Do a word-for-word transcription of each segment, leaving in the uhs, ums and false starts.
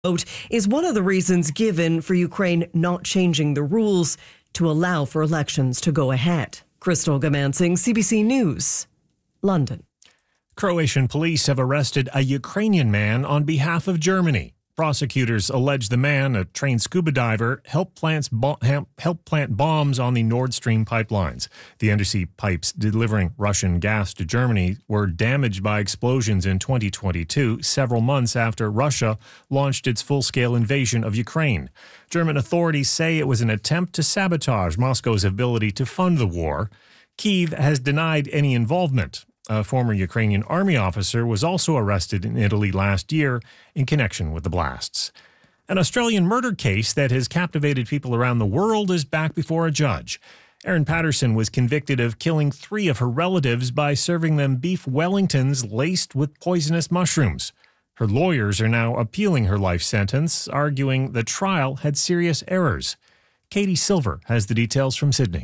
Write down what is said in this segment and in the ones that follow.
vote is one of the reasons given for Ukraine not changing the rules to allow for elections to go ahead. Crystal Gamansing, C B C News, London. Croatian police have arrested a Ukrainian man on behalf of Germany. Prosecutors allege the man, a trained scuba diver, helped plant, bo- helped plant bombs on the Nord Stream pipelines. The undersea pipes delivering Russian gas to Germany were damaged by explosions in twenty twenty-two, several months after Russia launched its full-scale invasion of Ukraine. German authorities say it was an attempt to sabotage Moscow's ability to fund the war. Kyiv has denied any involvement. A former Ukrainian army officer was also arrested in Italy last year in connection with the blasts. An Australian murder case that has captivated people around the world is back before a judge. Erin Patterson was convicted of killing three of her relatives by serving them beef Wellingtons laced with poisonous mushrooms. Her lawyers are now appealing her life sentence, arguing the trial had serious errors. Katie Silver has the details from Sydney.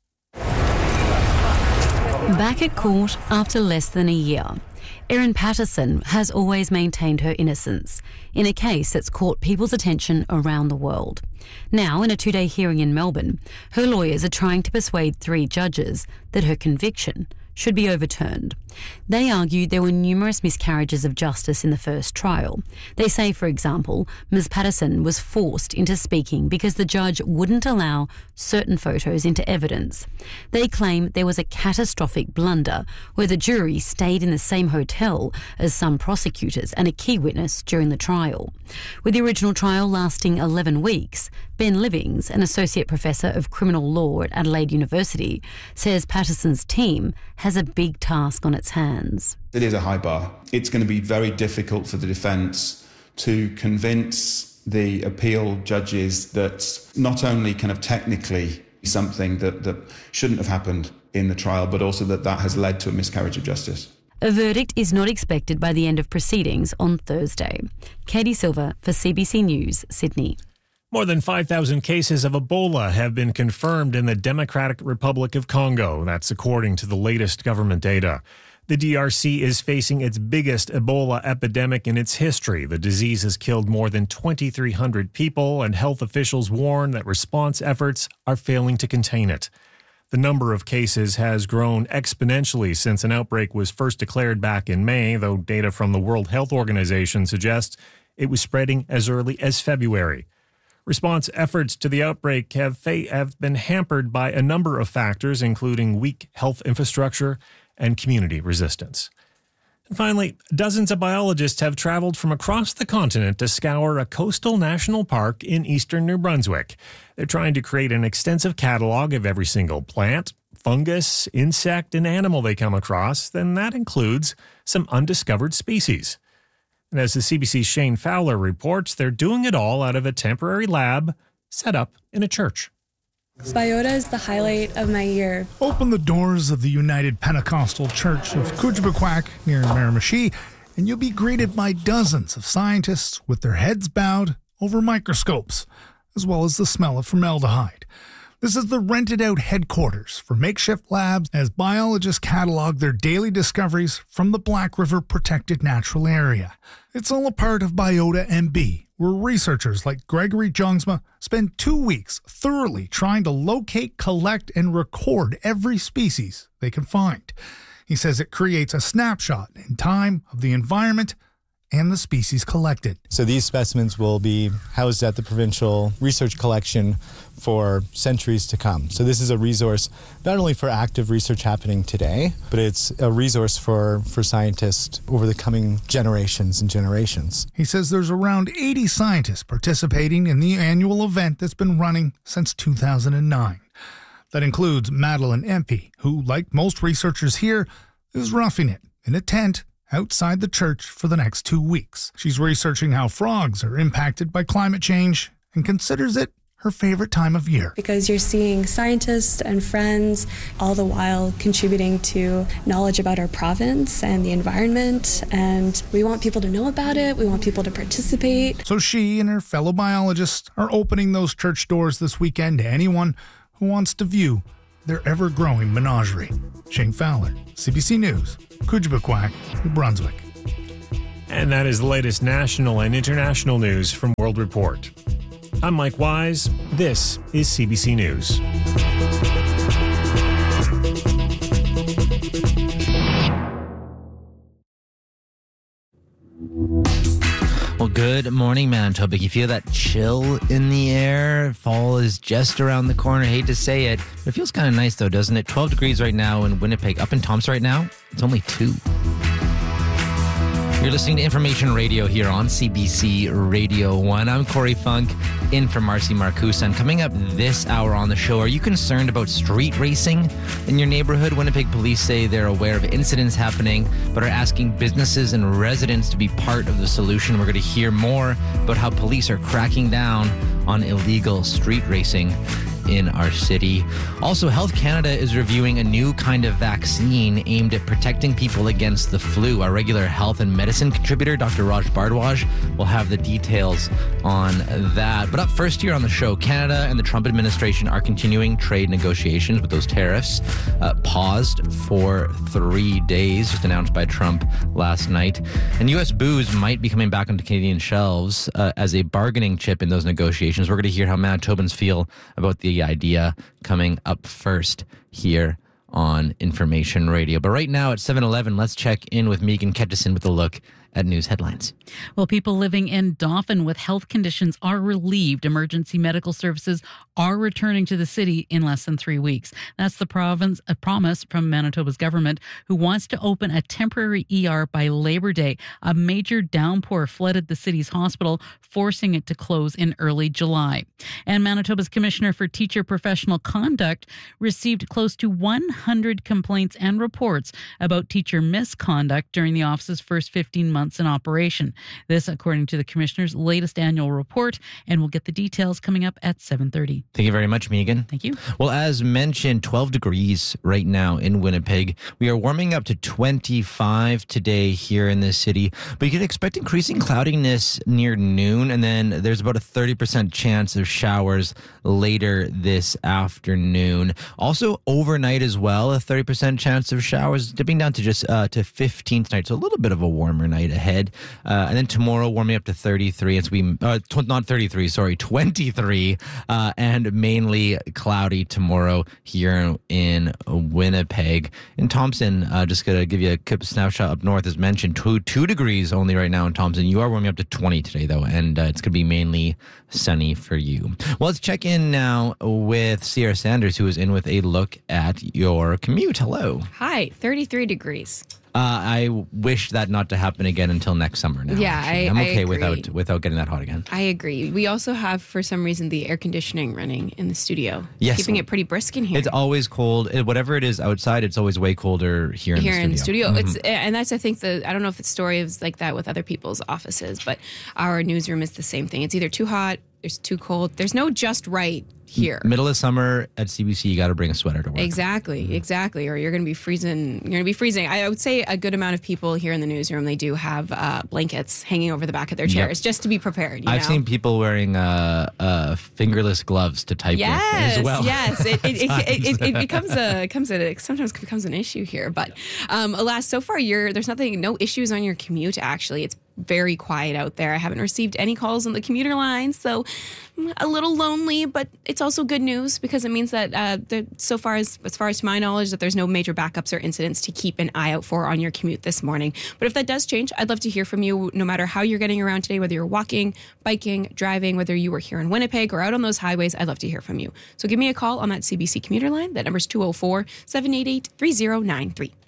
Back at court after less than a year, Erin Patterson has always maintained her innocence in a case that's caught people's attention around the world. Now, in a two-day hearing in Melbourne, her lawyers are trying to persuade three judges that her conviction should be overturned. They argue there were numerous miscarriages of justice in the first trial. They say, for example, Miz Patterson was forced into speaking because the judge wouldn't allow certain photos into evidence. They claim there was a catastrophic blunder where the jury stayed in the same hotel as some prosecutors and a key witness during the trial. With the original trial lasting eleven weeks, Ben Livings, an associate professor of criminal law at Adelaide University, says Patterson's team has a big task on its hands. It is a high bar. It's going to be very difficult for the defence to convince the appeal judges that not only kind of technically something that, that shouldn't have happened in the trial, but also that that has led to a miscarriage of justice. A verdict is not expected by the end of proceedings on Thursday. Katie Silver for C B C News, Sydney. More than five thousand cases of Ebola have been confirmed in the Democratic Republic of Congo. That's according to the latest government data. The D R C is facing its biggest Ebola epidemic in its history. The disease has killed more than twenty-three hundred people, and health officials warn that response efforts are failing to contain it. The number of cases has grown exponentially since an outbreak was first declared back in May, though data from the World Health Organization suggests it was spreading as early as February. Response efforts to the outbreak have, fa- have been hampered by a number of factors, including weak health infrastructure and community resistance. And finally, dozens of biologists have traveled from across the continent to scour a coastal national park in eastern New Brunswick. They're trying to create an extensive catalog of every single plant, fungus, insect, and animal they come across. Then that includes some undiscovered species. And as the C B C's Shane Fowler reports, they're doing it all out of a temporary lab set up in a church. Biota is the highlight of my year. Open the doors of the United Pentecostal Church of Kujbequack near Miramichi, and you'll be greeted by dozens of scientists with their heads bowed over microscopes, as well as the smell of formaldehyde. This is the rented-out headquarters for makeshift labs as biologists catalog their daily discoveries from the Black River Protected Natural Area. It's all a part of Biota M B, where researchers like Gregory Jongsma spend two weeks thoroughly trying to locate, collect, and record every species they can find. He says it creates a snapshot in time of the environment and the species collected. So these specimens will be housed at the provincial research collection for centuries to come. So this is a resource not only for active research happening today, but it's a resource for, for scientists over the coming generations and generations. He says there's around eighty scientists participating in the annual event that's been running since two thousand nine. That includes Madeline Empey, who, like most researchers here, is roughing it in a tent outside the church for the next two weeks. She's researching how frogs are impacted by climate change and considers it her favorite time of year. Because you're seeing scientists and friends all the while contributing to knowledge about our province and the environment, and we want people to know about it. We want people to participate. So she and her fellow biologists are opening those church doors this weekend to anyone who wants to view their ever-growing menagerie. Shane Fowler, C B C News, Kujbequack, New Brunswick. And that is the latest national and international news from World Report. I'm Mike Wise. This is C B C News. Well, good morning, Manitoba. You feel that chill in the air? Fall is just around the corner. Hate to say it, but it feels kind of nice, though, doesn't it? twelve degrees right now in Winnipeg. Up in Thompson right now, it's only two. You're listening to Information Radio here on C B C Radio one. I'm Corey Funk, in for Marcy Marcusa. And coming up this hour on the show, are you concerned about street racing in your neighborhood? Winnipeg police say they're aware of incidents happening, but are asking businesses and residents to be part of the solution. We're going to hear more about how police are cracking down on illegal street racing in our city. Also, Health Canada is reviewing a new kind of vaccine aimed at protecting people against the flu. Our regular health and medicine contributor, Doctor Raj Bardwaj, will have the details on that. But up first here on the show, Canada and the Trump administration are continuing trade negotiations with those tariffs uh, paused for three days, just announced by Trump last night. And U S booze might be coming back onto Canadian shelves uh, as a bargaining chip in those negotiations. We're going to hear how Manitobans feel about the idea coming up first here on Information Radio. But right now at seven eleven, let's check in with Megan Ketchison with a look at news headlines. Well, people living in Dauphin with health conditions are relieved. Emergency medical services are returning to the city in less than three weeks. That's the province, a promise from Manitoba's government, who wants to open a temporary E R by Labor Day. A major downpour flooded the city's hospital, forcing it to close in early July. And Manitoba's Commissioner for Teacher Professional Conduct received close to one hundred complaints and reports about teacher misconduct during the office's first fifteen months in operation. This, according to the Commissioner's latest annual report, and we'll get the details coming up at seven thirty. Thank you very much, Megan. Thank you. Well, as mentioned, twelve degrees right now in Winnipeg. We are warming up to twenty-five today here in this city, but you can expect increasing cloudiness near noon, and then there's about a thirty percent chance of showers later this afternoon. Also, overnight as well, a thirty percent chance of showers, dipping down to just uh, to fifteen tonight, so a little bit of a warmer night ahead. Uh, and then tomorrow, warming up to thirty-three. It's we uh, tw- not thirty-three, sorry, twenty-three, uh, and mainly cloudy tomorrow here in Winnipeg. In Thompson, uh, just gonna give you a quick snapshot up north. As mentioned, two two degrees only right now in Thompson. You are warming up to twenty today, though, and uh, it's gonna be mainly sunny for you. Well, let's check in now with Sierra Sanders, who is in with a look at your commute. Hello. Hi, thirty-three degrees. Uh, I wish that not to happen again until next summer now. Yeah, I, I'm okay I agree. without without getting that hot again. I agree. We also have, for some reason, the air conditioning running in the studio. Yes. Keeping it pretty brisk in here. It's always cold. It, whatever it is outside, it's always way colder here in here the studio. in the studio. Mm-hmm. It's and that's I think the I don't know if it's story is like that with other people's offices, but our newsroom is the same thing. It's either too hot, there's too cold. There's no just right here. Middle of summer at C B C, you got to bring a sweater to work. Exactly, exactly. Or you're going to be freezing. You're going to be freezing. I would say a good amount of people here in the newsroom, they do have uh, blankets hanging over the back of their chairs, yep, just to be prepared. You I've know? seen people wearing uh, uh, fingerless gloves to type yes, with as well. Yes, it it, it, it, it becomes a it comes a sometimes becomes an issue here. But um, alas, so far you're there's nothing, no issues on your commute. Actually, it's very quiet out there. I haven't received any calls on the commuter line, so I'm a little lonely, but it's also good news because it means that uh, the, so far as as far as to my knowledge, that there's no major backups or incidents to keep an eye out for on your commute this morning. But if that does change, I'd love to hear from you, no matter how you're getting around today, whether you're walking, biking, driving, whether you were here in Winnipeg or out on those highways. I'd love to hear from you. So give me a call on that C B C commuter line. That number's two oh four, seven eight eight, three oh nine three.